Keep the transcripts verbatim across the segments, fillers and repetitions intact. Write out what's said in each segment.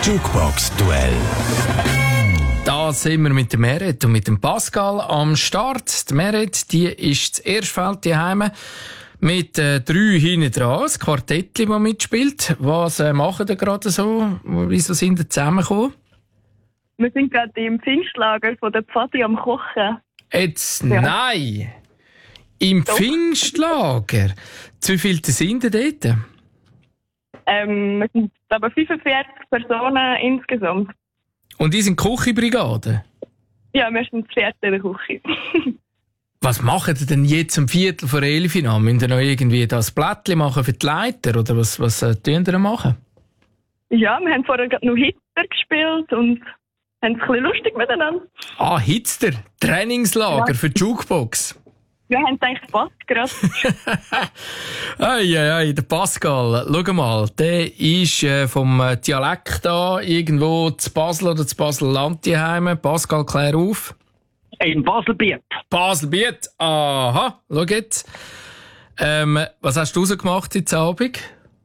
Jukebox-Duell. Da sind wir mit dem Meret und mit dem Pascal am Start. Die Meret, die ist das Erstfeld daheim mit äh, drei hinten dran, das Quartettchen, das mitspielt. Was äh, machen ihr gerade so? Wieso sind ihr zusammengekommen? Wir sind gerade im Pfingstlager von der Pfadi am Kochen. Jetzt, Ja. nein! Im Doch. Pfingstlager? Zu wie viele sind ihr dort? Ähm, wir sind aber fünfundvierzig Personen insgesamt. Und die sind Küchenbrigade? Ja, wir sind das vierte in der Küche. Was macht ihr denn jetzt um Viertel vor elf Uhr an? Müsst ihr noch irgendwie das Blättchen machen für die Leiter? Oder was, was äh, tun ihr machen? Ja, wir haben vorher gerade noch Hitler gespielt und haben es ein bisschen lustig miteinander. Ah, Hitzter, Trainingslager Ja. für die Jukebox. Wir haben gedacht, passt gerade. Ei, ei, ei, der Pascal, schau mal, der ist äh, vom äh, Dialekt da irgendwo zu Basel oder zu Basel-Land daheim. Pascal, klär auf. In Baselbiet. Baselbiet, aha, schau jetzt. Ähm, was hast du so gemacht heute Abend?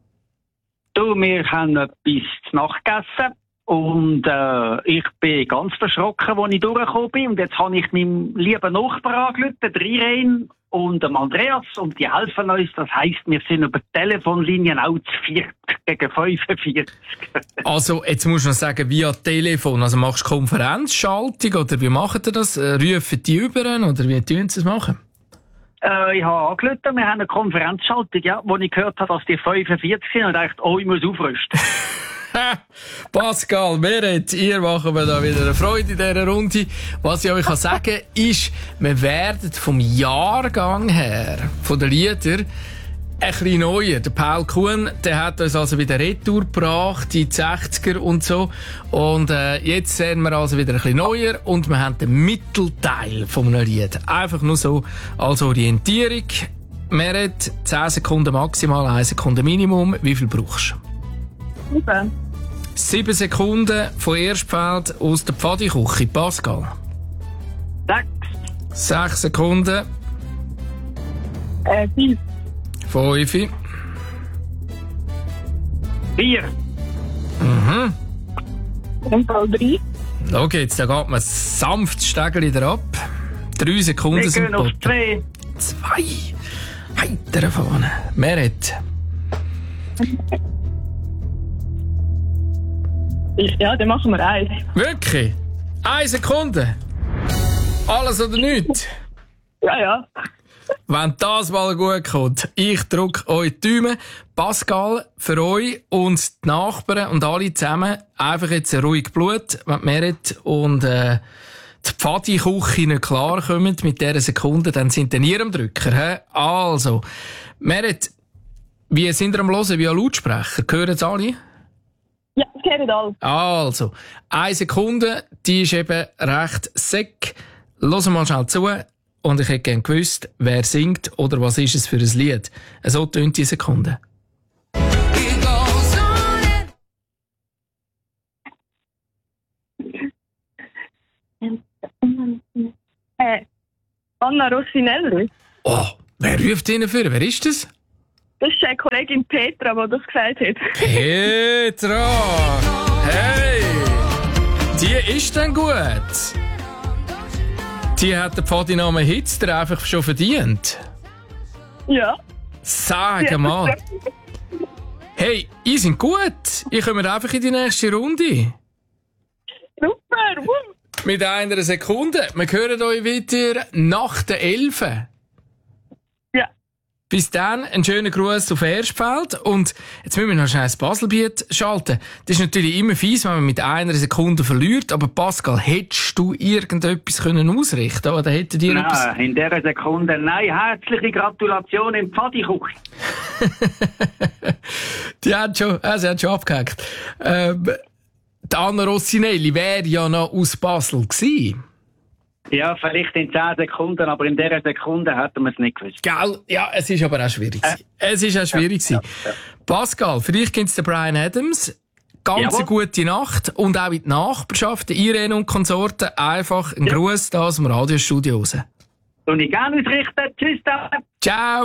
Du, wir haben etwas zu Nacht gegessen und äh, ich bin ganz verschrocken, als ich durchgekommen bin. Und jetzt habe ich meinem lieben Nachbarn angerufen, der Irene und dem Andreas, und die helfen uns. Das heisst, wir sind über die Telefonlinien auch zu viert gegen fünfundvierzig. Also, jetzt musst du noch sagen, via Telefon. Also machst du Konferenzschaltung oder wie macht ihr das? Äh, Rufen die über oder wie tun sie es machen? Äh, ich habe angerufen, wir haben eine Konferenzschaltung, ja, wo ich gehört habe, dass die fünfundvierzig sind und dachte, oh, ich muss aufrüsten. Pascal, Meret, ihr machen wir da wieder eine Freude in dieser Runde. Was ich euch kann sagen ist, wir werden vom Jahrgang her, von den Liedern, ein bisschen neuer. Der Paul Kuhn, der hat uns also wieder Retour gebracht, die sechziger und so. Und äh, jetzt sehen wir also wieder ein bisschen neuer und wir haben den Mittelteil von einem Lied. Einfach nur so als Orientierung. Meret, zehn Sekunden maximal, eine Sekunde Minimum. Wie viel brauchst du? Super. Sieben Sekunden von Erstfeld aus der Pfadiküche. Pascal. Sechs, Sechs Sekunden. Äh, fünf. Fünf. vier, Mhm. Im Fall drei. Schau jetzt, da geht man sanft das Stegel wieder ab. Drei Sekunden wir sind gehen auf geboten. zwei. Zwei. Heiter vorne. Meret. Ja, dann machen wir eins. Wirklich? Eine Sekunde? Alles oder nichts? Ja, ja. Wenn das mal gut kommt, ich drücke euch die Daumen. Pascal, für euch und die Nachbarn und alle zusammen einfach jetzt ein ruhiges Blut, wenn die Meret und äh, die Pfadi-Küche nicht klarkommen mit dieser Sekunde, dann sind ihr nie am Drücker. He? Also, Meret, wie sind ihr am Hören via Lautsprecher? Hören es alle? Ja, das gehört alles. Also, eine Sekunde, die ist eben recht sick. Hören mal schnell zu. Und ich hätte gerne gewusst, wer singt oder was ist es für ein Lied. So tönt die Sekunde. Äh, Anna Rossinelli. Oh, wer ruft Ihnen für? Wer ist das? Das ist eine Kollegin Petra, die das gesagt hat. Petra! Hey! Die ist dann gut. Die hat den Pfadinamen Hitzter einfach schon verdient. Ja. Sag Ja, mal. das stimmt. Hey, ihr seid gut. Ich komme einfach in die nächste Runde. Super. Woo. Mit einer Sekunde. Wir hören euch wieder nach der Elfe. Ja. Bis dann, einen schönen Gruß auf Erstfeld. Und jetzt müssen wir noch schnell das Baselbiet schalten. Das ist natürlich immer fies, wenn man mit einer Sekunde verliert. Aber Pascal, hättest du irgendetwas können ausrichten? Oder hättet ihr etwas? Nein, in dieser Sekunde. Nein, herzliche Gratulation im Pfadikuch. Die hat schon, äh, sie hat schon abgehakt. Ähm, die Anna Rossinelli wäre ja noch aus Basel gewesen. Ja, vielleicht in zehn Sekunden, aber in dieser Sekunde hätten wir es nicht gewusst. Gell? Ja, es ist aber auch schwierig. Äh. Es ist auch schwierig. Ja, ja, ja. Pascal, für dich gibt es den Brian Adams. Ganz eine gute Nacht. Und auch in die Nachbarschaft, Irene und Konsorten, einfach einen ja. Gruß da aus dem Radiostudio raus. Und ich gerne ausrichten. Tschüss. Ciao.